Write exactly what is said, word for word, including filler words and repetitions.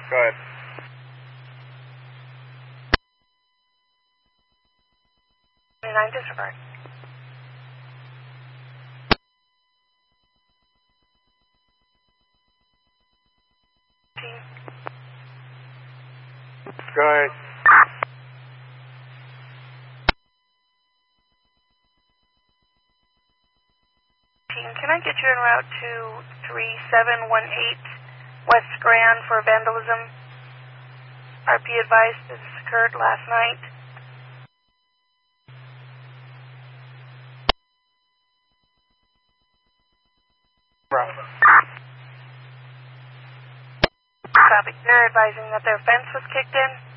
Go ahead. twenty-nine, disregard. Go ahead. Can I get you en route to three seven one eight West Grand for vandalism? R P advised this occurred last night. Bravo. Copy. They're advising that their fence was kicked in.